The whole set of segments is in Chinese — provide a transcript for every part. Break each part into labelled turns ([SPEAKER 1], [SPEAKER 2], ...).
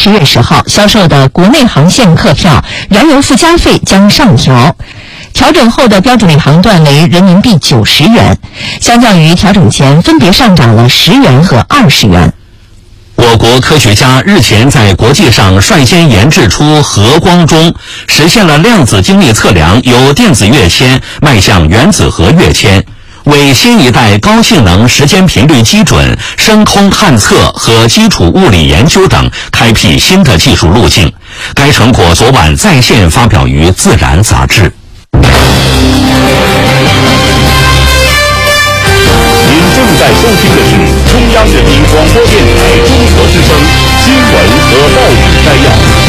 [SPEAKER 1] 10月10号销售的国内航线客票燃油附加费将上调。调整后的标准旅航段为人民币90元，相较于调整前分别上涨了10元和20元。
[SPEAKER 2] 我国科学家日前在国际上率先研制出核光中，实现了量子精密测量由电子跃迁迈向原子核跃迁，为新一代高性能时间频率基准、深空探测和基础物理研究等开辟新的技术路径。该成果昨晚在线发表于《自然》杂志。
[SPEAKER 3] 您正在收听的是中央人民广播电台中国之声新闻和报纸摘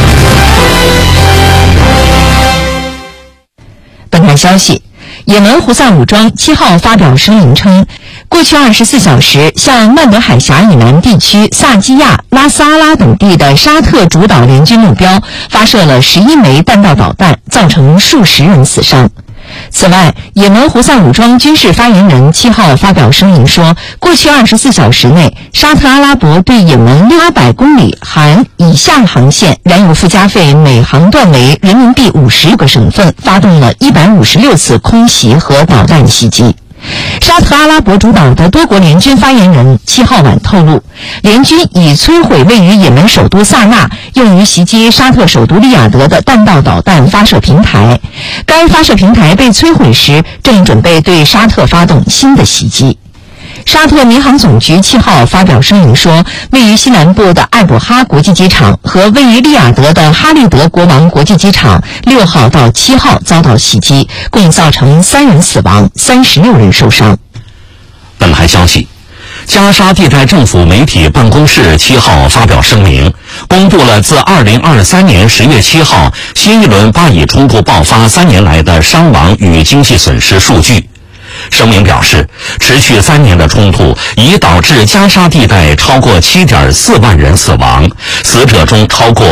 [SPEAKER 1] 要。本台消息，也门胡塞武装7号发表声明称，过去24小时向曼德海峡以南地区萨基亚、拉斯阿拉等地的沙特主导联军目标发射了11枚弹道导弹，造成数十人死伤。此外，也门胡塞武装军事发言人7号发表声明说，过去24小时内，沙特阿拉伯对也门800公里含以下航线燃油附加费每航段为人民币50个省份发动了156次空袭和导弹袭击。沙特阿拉伯主导的多国联军发言人7号晚透露，联军已摧毁位于也门首都萨那用于袭击沙特首都利雅得的弹道导弹发射平台。该发射平台被摧毁时，正准备对沙特发动新的袭击。沙特民航总局7号发表声明说，位于西南部的艾卜哈国际机场和位于利雅得的哈利德国王国际机场6号到7号遭到袭击，共造成3人死亡，36人受伤。
[SPEAKER 2] 本台消息，加沙地带政府媒体办公室7号发表声明，公布了自2023年10月7号新一轮巴以冲突爆发3年来的伤亡与经济损失数据。声明表示，持续3年的冲突已导致加沙地带超过7.4万人死亡，死者中超过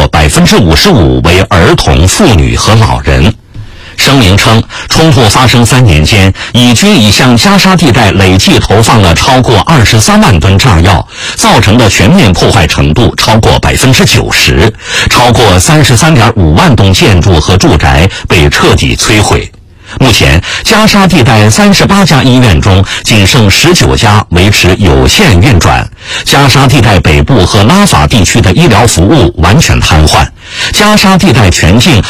[SPEAKER 2] 55%为儿童、妇女和老人。声明称，冲突发生3年间，以军已向加沙地带累计投放了超过23万吨炸药，造成的全面破坏程度超过90%，超过33.5万栋建筑和住宅被彻底摧毁。目前，加沙地带38家医院中仅剩19家维持有限运转，加沙地带北部和拉法地区的医疗服务完全瘫痪，加沙地带全境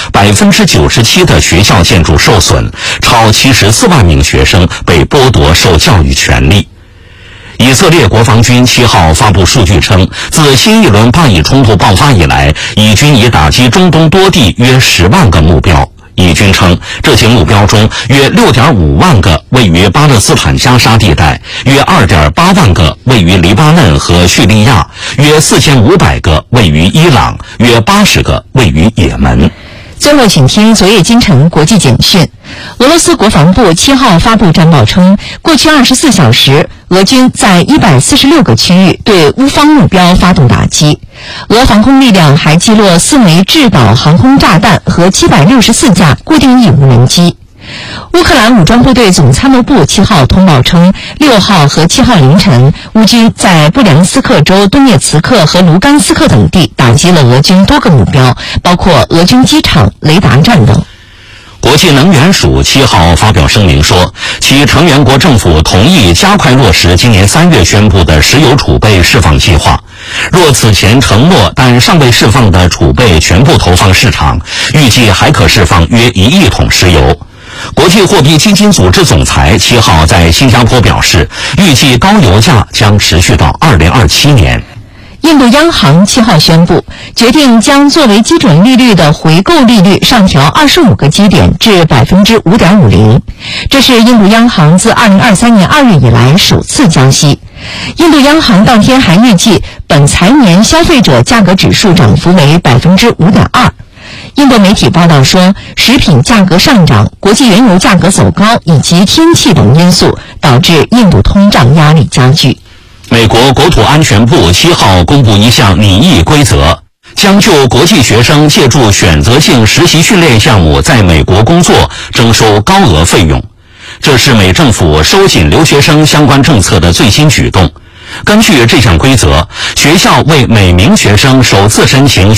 [SPEAKER 2] 97%的学校建筑受损，超74万名学生被剥夺受教育权利。以色列国防军7号发布数据称，自新一轮巴以冲突爆发以来，以军已打击中东多地约10万个目标。以军称，这些目标中约6.5万个位于巴勒斯坦加沙地带，约2.8万个位于黎巴嫩和叙利亚，约4500个位于伊朗，约80个位于也门。
[SPEAKER 1] 最后请听昨夜今晨国际简讯。俄罗斯国防部7号发布战报称，过去24小时，俄军在146个区域对乌方目标发动打击。俄防空力量还击落4枚制导航空炸弹和764架固定翼无人机。乌克兰武装部队总参谋部7号通报称，6号和7号凌晨，乌军在布良斯克州顿涅茨克和卢甘斯克等地打击了俄军多个目标，包括俄军机场、雷达站等。
[SPEAKER 2] 国际能源署7号发表声明说，其成员国政府同意加快落实今年3月宣布的石油储备释放计划。若此前承诺但尚未释放的储备全部投放市场，预计还可释放约1亿桶石油。国际货币基金组织总裁7号在新加坡表示，预计高油价将持续到2027年。
[SPEAKER 1] 印度央行7号宣布，决定将作为基准利率的回购利率上调25个基点至 5.50%。这是印度央行自2023年2月以来首次降息。印度央行当天还预计，本财年消费者价格指数涨幅为 5.2%。印度媒体报道说，食品价格上涨、国际原油价格走高以及天气等因素，导致印度通胀压力加剧。
[SPEAKER 2] 美国国土安全部7号公布一项拟议规则，将就国际学生借助选择性实习训练项目在美国工作征收高额费用。这是美政府收紧留学生相关政策的最新举动。根据这项规则，学校为每名学生首次申请